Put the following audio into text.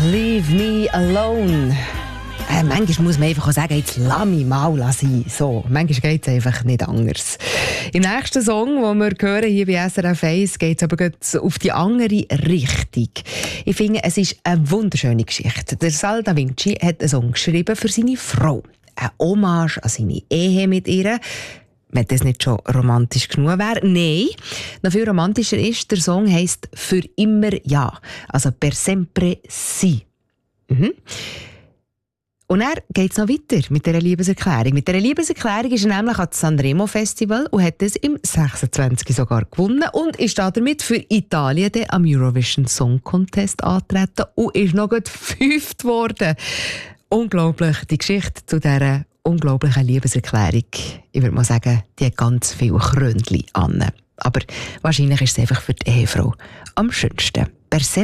Leave me alone. Manchmal muss man einfach auch sagen, jetzt lass mich mal sein. So, manchmal geht es einfach nicht anders. Im nächsten Song, den wir hören hier bei SRF 1, geht es aber auf die andere Richtung. Ich finde, es ist eine wunderschöne Geschichte. Der Sal Da Vinci hat einen Song geschrieben für seine Frau. Eine Hommage an seine Ehe mit ihr. Wenn das nicht schon romantisch genug wäre. Nein, noch viel romantischer ist, der Song heisst «Für immer ja», also «Per sempre si». Und dann geht es noch weiter mit dieser Liebeserklärung. Mit dieser Liebeserklärung ist er nämlich an das Sanremo Festival und hat es im 26 sogar gewonnen und ist damit für Italien am Eurovision Song Contest angetreten und ist noch gut 5. geworden. Unglaublich, die Geschichte zu dieser unglaublichen Liebeserklärung. Ich würde mal sagen, die hat ganz viele Krönchen an. Aber wahrscheinlich ist es einfach für die Ehefrau am schönsten.